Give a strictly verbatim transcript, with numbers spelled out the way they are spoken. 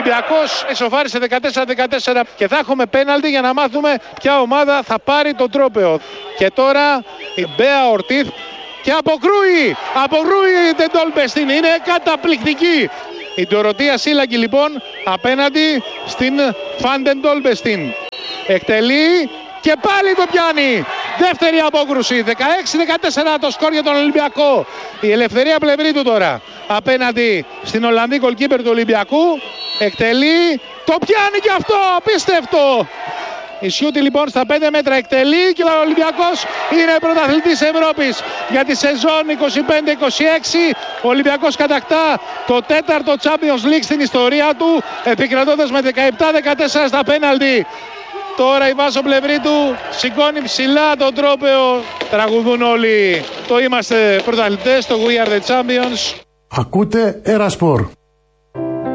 Ολυμπιακός ισοφάρισε δεκατέσσερα δεκατέσσερα και θα έχουμε πέναλτι για να μάθουμε ποια ομάδα θα πάρει το τρόπαιο. Και τώρα η Μπέα Ορτίθ και αποκρούει, αποκρούει η Ντεντόλμπεστιν, είναι καταπληκτική. Η Ντοροτία Σίλαγκη λοιπόν απέναντι στην Φαν Ντόλμπεστιν. Εκτελεί και πάλι το πιάνει. Δεύτερη απόκρουση. δεκαέξι δεκατέσσερα το σκορ για τον Ολυμπιακό. Η Ελευθερία Πλευρίτου τώρα απέναντι στην Ολλανδή γκολκίπερ του Ολυμπιακού. Εκτελεί. Το πιάνει και αυτό. Απίστευτο. Η Σιούτη λοιπόν στα πέντε μέτρα εκτελεί και ο Ολυμπιακός είναι πρωταθλητής Ευρώπης για τη σεζόν είκοσι πέντε είκοσι έξι. Ο Ολυμπιακός κατακτά το τέταρτο Champions League στην ιστορία του, επικρατώντας με δεκαεπτά δεκατέσσερα στα πέναλτι. Τώρα η Βάσο Πλευρίτου σηκώνει ψηλά τον τρόπαιο. Τραγουδούν όλοι το είμαστε πρωταθλητές, το We are the champions. Ακούτε Erasport.